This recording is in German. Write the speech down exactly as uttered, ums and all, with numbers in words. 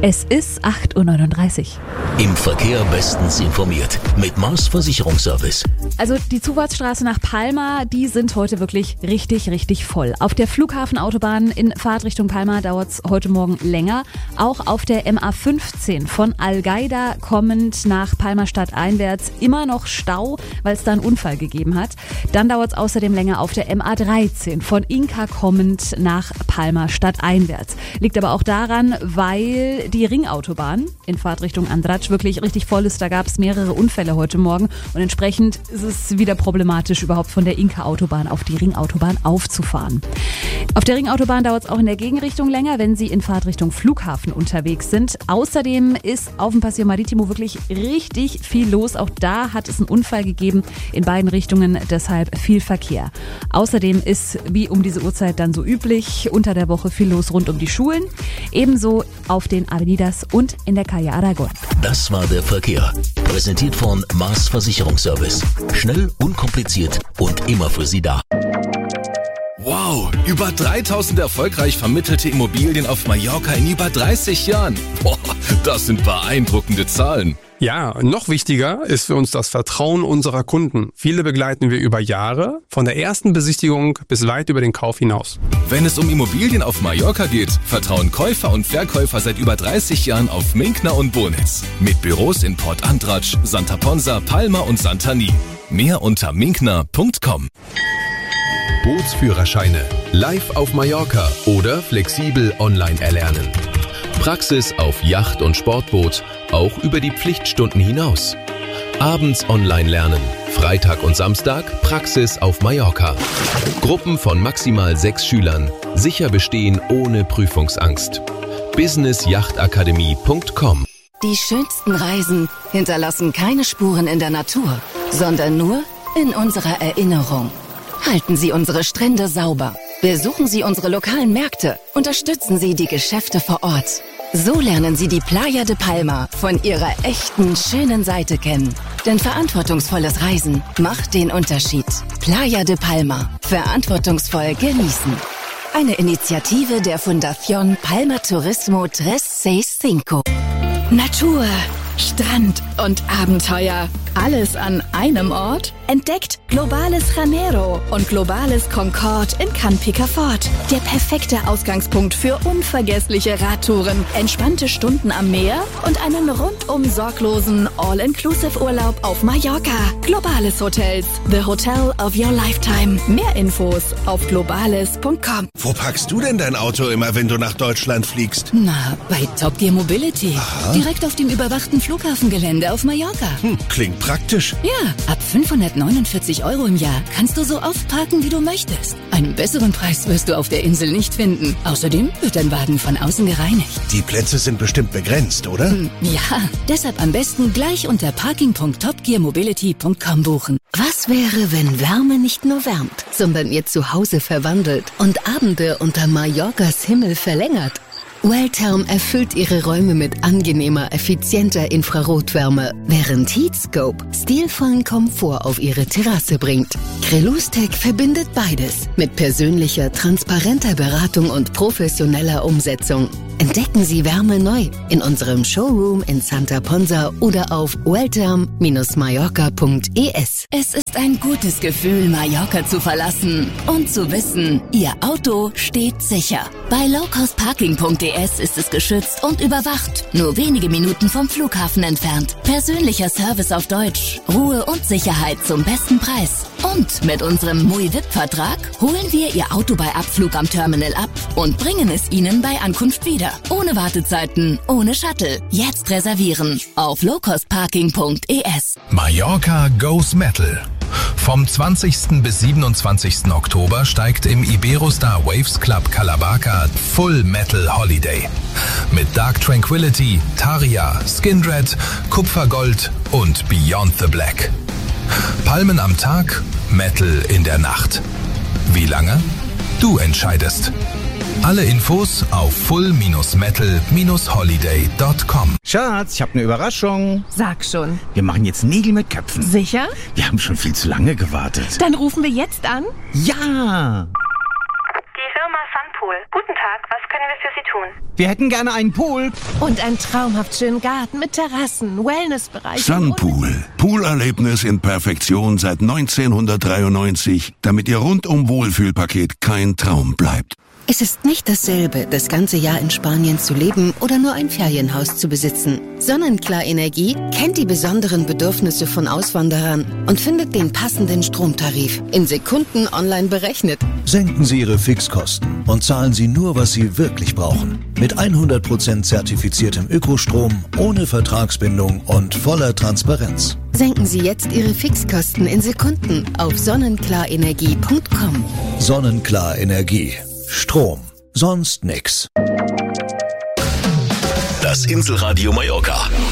Es ist acht Uhr neununddreißig. Im Verkehr bestens informiert mit Mars Versicherungsservice. Also die Zufahrtsstraße nach Palma, die sind heute wirklich richtig, richtig voll. Auf der Flughafenautobahn in Fahrtrichtung Palma dauert es heute Morgen länger. Auch auf der M A fünfzehn von Algaida kommend nach Palma stadteinwärts immer noch Stau, weil es da einen Unfall gegeben hat. Dann dauert es außerdem länger auf der M A dreizehn von Inka kommend nach Palma stadteinwärts. Liegt aber auch daran, weil die Ringautobahn in Fahrtrichtung Andratx wirklich richtig voll ist. Da gab es mehrere Unfälle heute Morgen und entsprechend ist es wieder problematisch, überhaupt von der Inka-Autobahn auf die Ringautobahn aufzufahren. Auf der Ringautobahn dauert es auch in der Gegenrichtung länger, wenn Sie in Fahrtrichtung Flughafen unterwegs sind. Außerdem ist auf dem Paseo Maritimo wirklich richtig viel los. Auch da hat es einen Unfall gegeben in beiden Richtungen, deshalb viel Verkehr. Außerdem ist, wie um diese Uhrzeit dann so üblich, unter der Woche viel los rund um die Schulen. Ebenso auf den Avenidas und in der Calle Aragón. Das war der Verkehr. Präsentiert von Mars Versicherungsservice. Schnell, unkompliziert und immer für Sie da. Wow, über dreitausend erfolgreich vermittelte Immobilien auf Mallorca in über dreißig Jahren. Boah, das sind beeindruckende Zahlen. Ja, noch wichtiger ist für uns das Vertrauen unserer Kunden. Viele begleiten wir über Jahre, von der ersten Besichtigung bis weit über den Kauf hinaus. Wenn es um Immobilien auf Mallorca geht, vertrauen Käufer und Verkäufer seit über dreißig Jahren auf Minkner und Bonitz. Mit Büros in Port Andratx, Santa Ponsa, Palma und Santani. Mehr unter minkner punkt com. Bootsführerscheine live auf Mallorca oder flexibel online erlernen. Praxis auf Yacht und Sportboot, auch über die Pflichtstunden hinaus. Abends online lernen, Freitag und Samstag Praxis auf Mallorca. Gruppen von maximal sechs Schülern, sicher bestehen ohne Prüfungsangst. business yacht akademie punkt com. Die schönsten Reisen hinterlassen keine Spuren in der Natur, sondern nur in unserer Erinnerung. Halten Sie unsere Strände sauber. Besuchen Sie unsere lokalen Märkte. Unterstützen Sie die Geschäfte vor Ort. So lernen Sie die Playa de Palma von ihrer echten, schönen Seite kennen. Denn verantwortungsvolles Reisen macht den Unterschied. Playa de Palma. Verantwortungsvoll genießen. Eine Initiative der Fundación Palma Turismo dreihundertfünfundsechzig. Natur, Strand und Abenteuer. Alles an einem Ort? Entdeckt Globales Janeiro und Globales Concord in Can Picafort. Der perfekte Ausgangspunkt für unvergessliche Radtouren, entspannte Stunden am Meer und einen rundum sorglosen All-Inclusive-Urlaub auf Mallorca. Globales Hotels, the hotel of your lifetime. Mehr Infos auf globales punkt com. Wo parkst du denn dein Auto immer, wenn du nach Deutschland fliegst? Na, bei Top Gear Mobility. Aha. Direkt auf dem überwachten Flughafengelände auf Mallorca. Hm, klingt praktisch. Ja, ab fünfhundertneunundvierzig Euro im Jahr kannst du so oft parken, wie du möchtest. Einen besseren Preis wirst du auf der Insel nicht finden. Außerdem wird dein Wagen von außen gereinigt. Die Plätze sind bestimmt begrenzt, oder? Hm, ja, deshalb am besten gleich unter parking punkt top gear mobility punkt com buchen. Was wäre, wenn Wärme nicht nur wärmt, sondern ihr Zuhause verwandelt und Abende unter Mallorcas Himmel verlängert? Welltherm erfüllt ihre Räume mit angenehmer, effizienter Infrarotwärme, während Heatscope stilvollen Komfort auf ihre Terrasse bringt. Crelustec verbindet beides mit persönlicher, transparenter Beratung und professioneller Umsetzung. Entdecken Sie Wärme neu in unserem Showroom in Santa Ponsa oder auf welltherm Bindestrich mallorca punkt es. Es ist ein gutes Gefühl, Mallorca zu verlassen und zu wissen, Ihr Auto steht sicher. Bei low cost parking punkt es ist es geschützt und überwacht, nur wenige Minuten vom Flughafen entfernt. Persönlicher Service auf Deutsch, Ruhe und Sicherheit zum besten Preis. Und mit unserem Muy V I P-Vertrag holen wir Ihr Auto bei Abflug am Terminal ab und bringen es Ihnen bei Ankunft wieder. Ohne Wartezeiten, ohne Shuttle. Jetzt reservieren auf low cost parking punkt es. Mallorca Goes Metal. Vom zwanzigsten bis siebenundzwanzigsten Oktober steigt im Iberostar Waves Club Calabaca Full Metal Holiday. Mit Dark Tranquility, Taria, Skindred, Kupfergold und Beyond the Black. Palmen am Tag, Metal in der Nacht. Wie lange? Du entscheidest. Alle Infos auf full metal holiday punkt com. Schatz, ich habe eine Überraschung. Sag schon. Wir machen jetzt Nägel mit Köpfen. Sicher? Wir haben schon viel zu lange gewartet. Dann rufen wir jetzt an. Ja! Die Firma Sun Pool. Guten Tag, was können wir für Sie tun? Wir hätten gerne einen Pool. Und einen traumhaft schönen Garten mit Terrassen, Wellnessbereich. Sunpool. Poolerlebnis in Perfektion seit neunzehnhundertdreiundneunzig, damit Ihr rundum Wohlfühlpaket kein Traum bleibt. Es ist nicht dasselbe, das ganze Jahr in Spanien zu leben oder nur ein Ferienhaus zu besitzen. Sonnenklar Energie kennt die besonderen Bedürfnisse von Auswanderern und findet den passenden Stromtarif in Sekunden online berechnet. Senken Sie Ihre Fixkosten und zahlen Sie nur, was Sie wirklich brauchen. Mit hundert Prozent zertifiziertem Ökostrom, ohne Vertragsbindung und voller Transparenz. Senken Sie jetzt Ihre Fixkosten in Sekunden auf sonnenklarenergie punkt com. Sonnenklar Energie. Strom. Sonst nix. Das Inselradio Mallorca.